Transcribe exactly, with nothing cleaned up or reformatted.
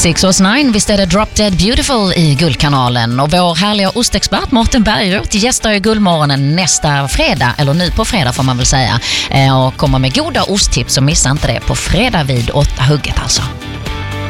Six Horse Nine, visst är det Drop Dead Beautiful i Guldkanalen. Och vår härliga ostexpert Mårten Bergroth gästar i Guldmorgonen nästa fredag, eller nu på fredag får man väl säga, och kommer med goda osttips, så missa inte det på fredag vid åtta hugget alltså.